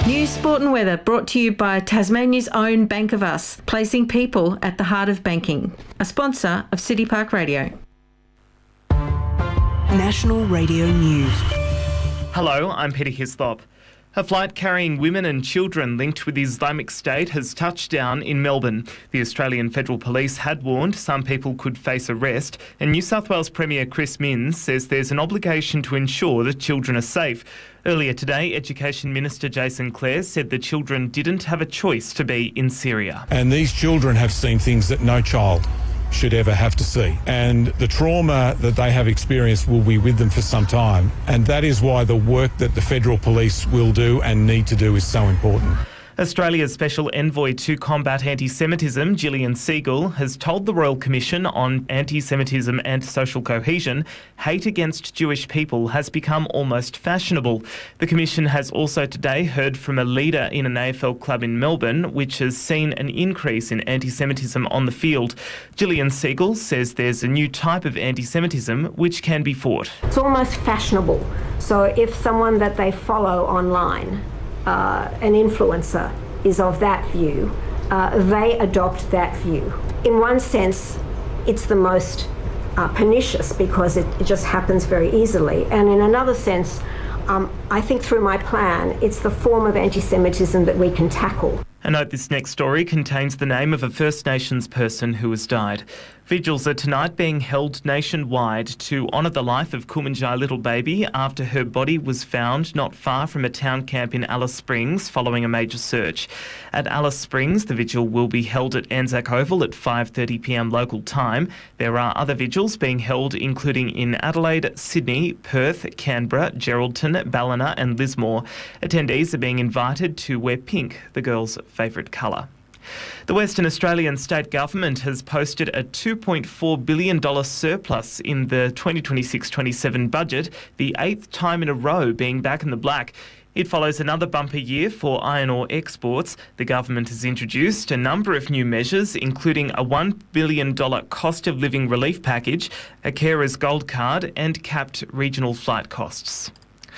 News, sport and weather brought to you by Tasmania's own Bank of Us, placing people at the heart of banking. A sponsor of City Park Radio. National Radio News. Hello, I'm Peter Hislop. A flight carrying women and children linked with the Islamic State has touched down in Melbourne. The Australian Federal Police had warned some people could face arrest, and New South Wales Premier Chris Minns says there's an obligation to ensure that children are safe. Earlier today, Education Minister Jason Clare said the children didn't have a choice to be in Syria. And these children have seen things that no child should ever have to see. And the trauma that they have experienced will be with them for some time. And that is why the work that the Federal Police will do and need to do is so important. Australia's Special Envoy to Combat Anti-Semitism, Gillian Segal, has told the Royal Commission on Anti-Semitism and Social Cohesion hate against Jewish people has become almost fashionable. The Commission has also today heard from a leader in an AFL club in Melbourne, which has seen an increase in anti-Semitism on the field. Gillian Segal says there's a new type of anti-Semitism which can be fought. It's almost fashionable. So if someone that they follow online, an influencer, is of that view, they adopt that view. In one sense, it's the most pernicious because it just happens very easily. And in another sense, I think through my plan, it's the form of anti-Semitism that we can tackle. A note, this next story contains the name of a First Nations person who has died. Vigils are tonight being held nationwide to honour the life of Kumanjai Little Baby after her body was found not far from a town camp in Alice Springs following a major search. At Alice Springs, the vigil will be held at Anzac Oval at 5:30pm local time. There are other vigils being held including in Adelaide, Sydney, Perth, Canberra, Geraldton, Ballina and Lismore. Attendees are being invited to wear pink, the girls' favourite colour. The Western Australian State Government has posted a $2.4 billion surplus in the 2026-27 budget, the 8th time in a row being back in the black. It follows another bumper year for iron ore exports. The government has introduced a number of new measures, including a $1 billion cost of living relief package, a carer's gold card and capped regional flight costs.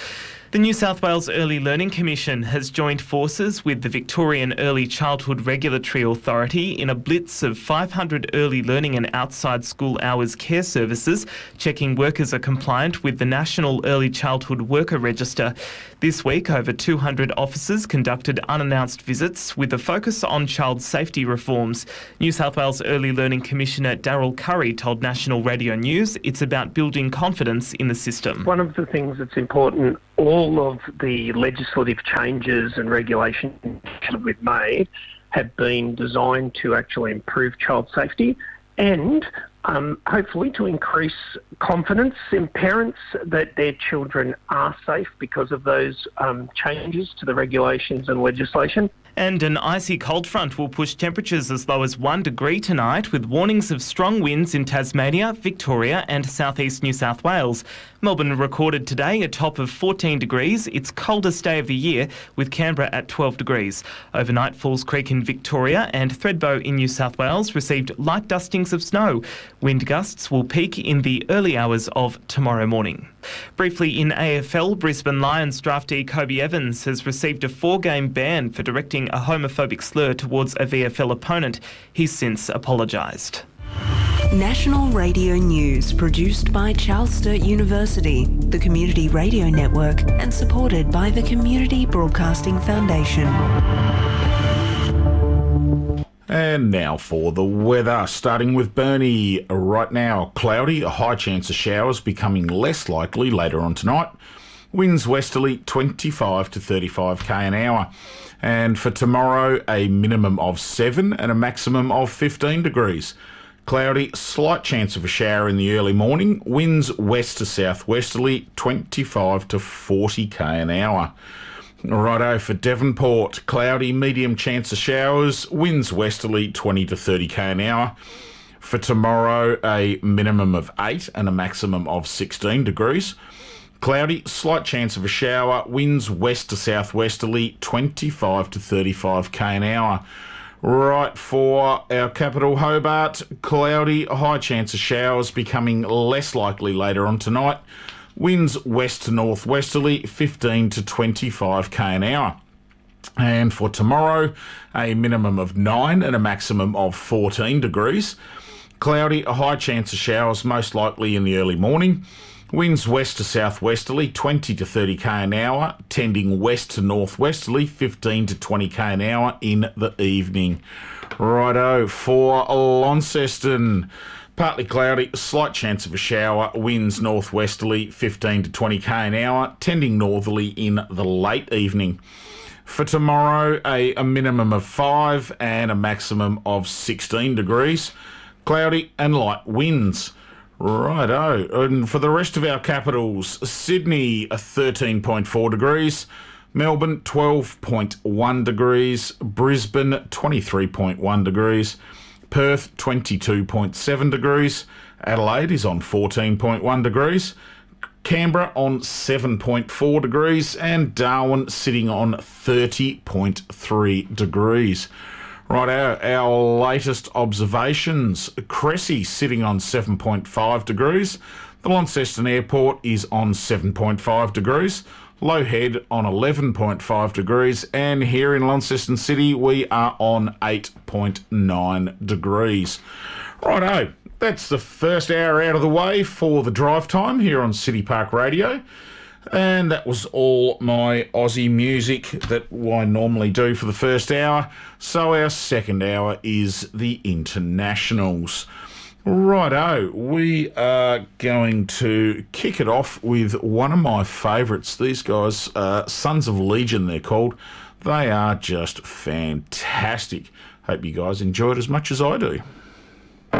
The New South Wales Early Learning Commission has joined forces with the Victorian Early Childhood Regulatory Authority in a blitz of 500 early learning and outside school hours care services, checking workers are compliant with the National Early Childhood Worker Register. This week, over 200 officers conducted unannounced visits with a focus on child safety reforms. New South Wales Early Learning Commissioner Daryl Curry told National Radio News it's about building confidence in the system. One of the things that's important, all of the legislative changes and regulations that we've made have been designed to actually improve child safety and hopefully to increase confidence in parents that their children are safe because of those changes to the regulations and legislation. And an icy cold front will push temperatures as low as 1 degree tonight, with warnings of strong winds in Tasmania, Victoria and southeast New South Wales. Melbourne recorded today a top of 14 degrees, its coldest day of the year, with Canberra at 12 degrees. Overnight, Falls Creek in Victoria and Thredbo in New South Wales received light dustings of snow. Wind gusts will peak in the early hours of tomorrow morning. Briefly in AFL, Brisbane Lions draftee Kobe Evans has received a 4-game ban for directing a homophobic slur towards a VFL opponent. He's since apologised. National Radio News, produced by Charles Sturt University, the Community Radio Network, and supported by the Community Broadcasting Foundation. And now for the weather, starting with Burnie. Right now, cloudy, a high chance of showers, becoming less likely later on tonight. Winds westerly 25 to 35k an hour. And for tomorrow, a minimum of 7 and a maximum of 15 degrees. Cloudy, slight chance of a shower in the early morning. Winds west to southwesterly 25 to 40k an hour. Righto, for Devonport, cloudy, medium chance of showers, winds westerly 20 to 30k an hour. For tomorrow, a minimum of 8 and a maximum of 16 degrees. Cloudy, slight chance of a shower, winds west to southwesterly 25 to 35k an hour. Right, for our capital Hobart, cloudy, high chance of showers, becoming less likely later on tonight. Winds west to northwesterly 15 to 25k an hour. And for tomorrow, a minimum of 9 and a maximum of 14 degrees. Cloudy, a high chance of showers, most likely in the early morning. Winds west to southwesterly, 20 to 30 k an hour, tending west to northwesterly, 15 to 20 k an hour in the evening. Righto, for Launceston, partly cloudy, slight chance of a shower, winds northwesterly, 15 to 20 k an hour, tending northerly in the late evening. For tomorrow, a minimum of 5 and a maximum of 16 degrees. Cloudy and light winds. Righto. And for the rest of our capitals, Sydney 13.4 degrees, Melbourne 12.1 degrees, Brisbane 23.1 degrees, Perth 22.7 degrees, Adelaide is on 14.1 degrees, Canberra on 7.4 degrees, and Darwin sitting on 30.3 degrees. Right, our latest observations. Cressy sitting on 7.5 degrees. The Launceston Airport is on 7.5 degrees. Low Head on 11.5 degrees. And here in Launceston City, we are on 8.9 degrees. Righto, that's the first hour out of the way for the drive time here on City Park Radio. And that was all my Aussie music that I normally do for the first hour. So our second hour is the internationals. Righto, we are going to kick it off with one of my favourites. These guys, Sons of Legion they're called. They are just fantastic. Hope you guys enjoy it as much as I do.